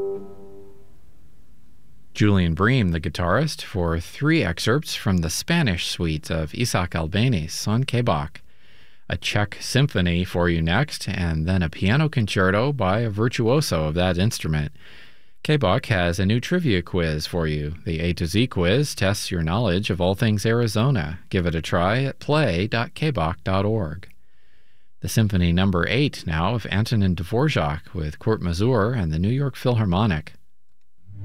Julian Bream, the guitarist, for 3 excerpts from the Spanish suite of Isaac Albéniz Son Quebec. A Czech symphony for you next, and then a piano concerto by a virtuoso of that instrument. Quebec has a new trivia quiz for you. The A to Z quiz tests your knowledge of all things Arizona. Give it a try at play.quebec.org. The Symphony No. 8 now of Antonin Dvorak with Kurt Masur and the New York Philharmonic.